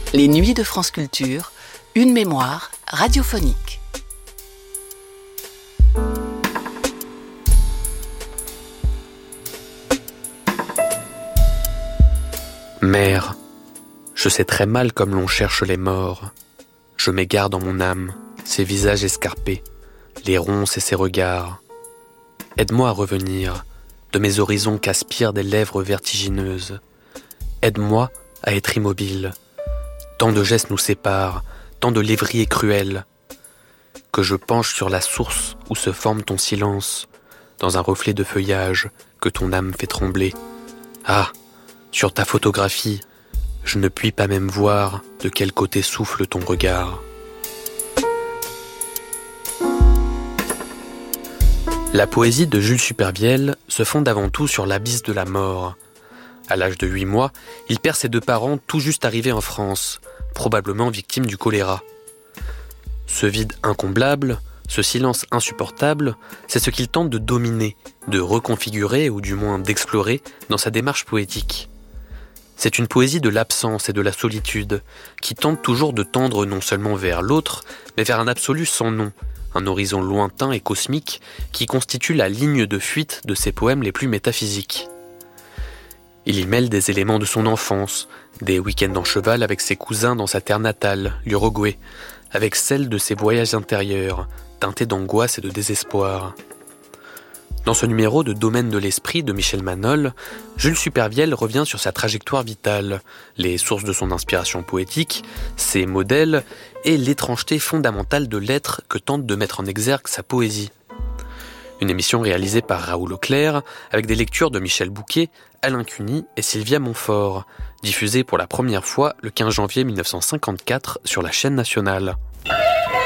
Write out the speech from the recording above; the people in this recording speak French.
Les Nuits de France Culture, une mémoire radiophonique. Mère, je sais très mal comme l'on cherche les morts. Je m'égare dans mon âme, ces visages escarpés, les ronces et ces regards. Aide-moi à revenir de mes horizons qu'aspirent des lèvres vertigineuses. Aide-moi à être immobile. Tant de gestes nous séparent, tant de lévriers cruels. Que je penche sur la source où se forme ton silence, dans un reflet de feuillage que ton âme fait trembler. Ah, sur ta photographie, je ne puis pas même voir de quel côté souffle ton regard. La poésie de Jules Supervielle se fonde avant tout sur l'abysse de la mort. À l'âge de 8 mois, il perd ses 2 parents tout juste arrivés en France, probablement victimes du choléra. Ce vide incomblable, ce silence insupportable, c'est ce qu'il tente de dominer, de reconfigurer ou du moins d'explorer dans sa démarche poétique. C'est une poésie de l'absence et de la solitude, qui tente toujours de tendre non seulement vers l'autre, mais vers un absolu sans nom, un horizon lointain et cosmique qui constitue la ligne de fuite de ses poèmes les plus métaphysiques. Il y mêle des éléments de son enfance, des week-ends en cheval avec ses cousins dans sa terre natale, l'Uruguay, avec celle de ses voyages intérieurs, teintés d'angoisse et de désespoir. Dans ce numéro de Domaine de l'esprit de Michel Manol, Jules Supervielle revient sur sa trajectoire vitale, les sources de son inspiration poétique, ses modèles et l'étrangeté fondamentale de l'être que tente de mettre en exergue sa poésie. Une émission réalisée par Raoul Auclair, avec des lectures de Michel Bouquet, Alain Cuny et Sylvia Montfort, diffusée pour la première fois le 15 janvier 1954 sur la chaîne nationale.